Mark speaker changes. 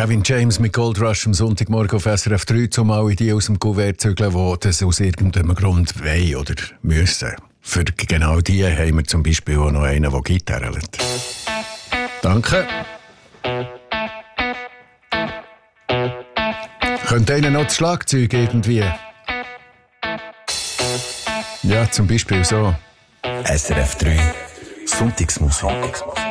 Speaker 1: Kevin James mit Gold Rush am Sonntagmorgen auf SRF 3, zumal in die aus dem Kuvert zügeln, die das aus irgendeinem Grund wollen oder müssen. Für genau die haben wir zum Beispiel auch noch einen, der Gitarre lernt. Danke. Könnte einer noch das Schlagzeug irgendwie? Ja, zum Beispiel so.
Speaker 2: SRF 3 Sonntagsmusik.